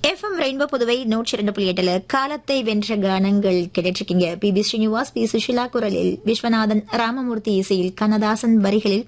FM rainbow Puduvai 102.8 காலத்தை வென்ற கானங்கள் கிடைச்சிருக்கீங்க. பி.பி. ஸ்ரீனிவாஸ், பி. சுஷிலா குரலில், விஸ்வநாதன் ராமமூர்த்தி இசையில், கண்ணதாசன் வரிகளில்